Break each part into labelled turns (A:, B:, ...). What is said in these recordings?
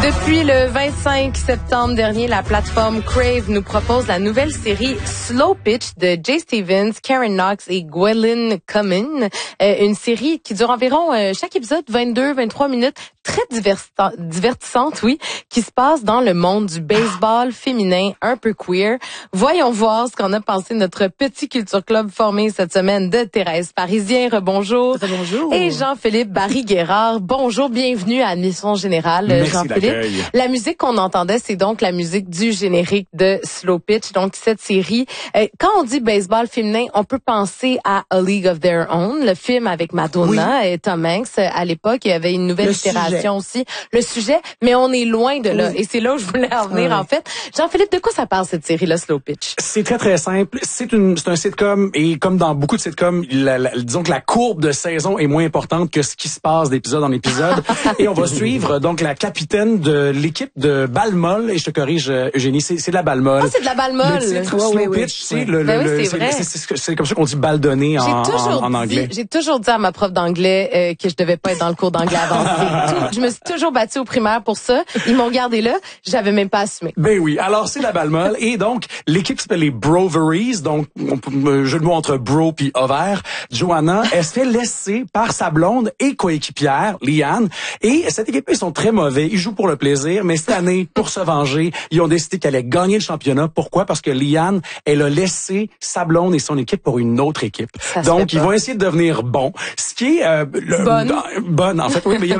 A: Depuis le 25 septembre dernier, la plateforme Crave nous propose la nouvelle série Slow Pitch de Jay Stevens, Karen Knox et Gwendolyn Cumming. Une série qui dure environ chaque épisode 22-23 minutes, très divertissante, oui, qui se passe dans le monde du baseball féminin un peu queer. Voyons voir ce qu'on a pensé de notre petit culture club formé cette semaine de Thérèse Parisien, rebonjour.
B: Bonjour.
A: Et Jean-Philippe Barry-Guerrard, bonjour, bienvenue à Admission Générale, Jean-Philippe. La musique qu'on entendait, c'est donc la musique du générique de Slow Pitch, donc cette série. Quand on dit baseball féminin, on peut penser à A League of Their Own, le film avec Madonna et Tom Hanks. À l'époque, il y avait une nouvelle itération aussi. Le sujet, mais on est loin de là. Et c'est là où je voulais en venir, en fait. Jean-Philippe, de quoi ça parle, cette série-là, Slow Pitch?
C: C'est très, très simple. C'est un sitcom, et comme dans beaucoup de sitcoms, disons que la courbe de saison est moins importante que ce qui se passe d'épisode en épisode. Et on va suivre donc la capitaine de l'équipe de balle molle, et je te corrige, Eugénie, c'est de la balle molle.
A: Ah, c'est de la balle molle.
C: Le titre, Slow Pitch, c'est comme ça qu'on dit balle donnée en anglais.
A: J'ai toujours dit à ma prof d'anglais que je devais pas être dans le cours d'anglais avancé. Je me suis toujours battue au primaire pour ça. Ils m'ont gardé là. J'avais même pas assumé.
C: Ben oui. Alors, c'est la balle molle. Et donc, l'équipe s'appelle les Broveries. Donc, jeu de mots entre bro puis ovaire. Joanna, elle se fait laisser par sa blonde et coéquipière, Liane. Et cette équipe, ils sont très mauvais. Ils jouent pour le plaisir. Mais cette année, pour se venger, ils ont décidé qu'elle allait gagner le championnat. Pourquoi? Parce que Liane, elle a laissé sa blonde et son équipe pour une autre équipe. Donc, ils vont essayer de devenir bons. Ce qui est bonne, en fait. Oui, mais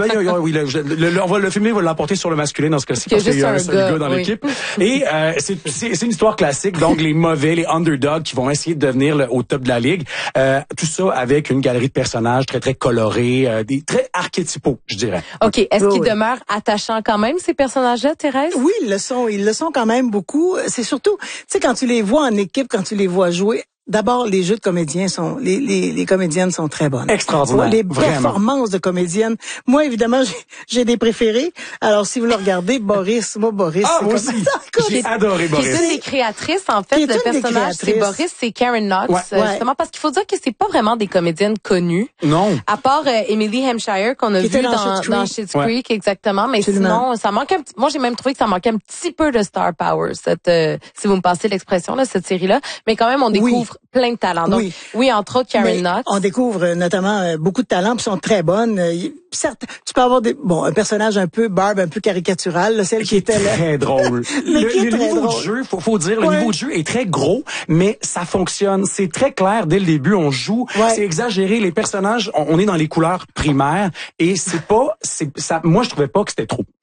C: le film va l'emporter sur le masculin dans ce cas-ci parce qu'il y a un seul gars dans l'équipe. Et c'est une histoire classique. Donc, les mauvais, les underdogs qui vont essayer de devenir au top de la ligue. Tout ça avec une galerie de personnages très, très colorés, des très archétypaux, je dirais.
A: OK. Est-ce qu'ils demeurent attachants quand même, ces personnages-là, Thérèse?
B: Oui, ils le sont. Ils le sont quand même beaucoup. C'est surtout, tu sais, quand tu les vois en équipe, quand tu les vois jouer, d'abord, les jeux de comédiens les comédiennes sont très bonnes.
C: Extraordinaire.
B: Les performances de comédiennes. Moi, évidemment, j'ai des préférés. Alors, si vous le regardez, Boris.
C: Moi aussi. J'ai adoré Boris.
A: Qui est une des créatrices, en fait. Le personnage, c'est Boris, c'est Karen Knox. Justement, parce qu'il faut dire que c'est pas vraiment des comédiennes connues.
C: Non.
A: À part Emily Hampshire, qu'on a vu dans Schitt's Creek, exactement. Mais sinon, ça manque moi, j'ai même trouvé que ça manquait un petit peu de star power, si vous me passez l'expression, là, cette série-là. Mais quand même, on découvre plein de talents. Donc, oui, entre autres, Karen Knox.
B: On découvre notamment beaucoup de talents, puis sont très bonnes. Certes, tu peux avoir un personnage un peu Barb, un peu caricatural, là, celle qui était là.
C: Très drôle. Le niveau de jeu, faut dire, le niveau de jeu est très gros, mais ça fonctionne. C'est très clair dès le début. On joue, c'est exagéré. Les personnages, on est dans les couleurs primaires, et moi, je trouvais pas que c'était trop.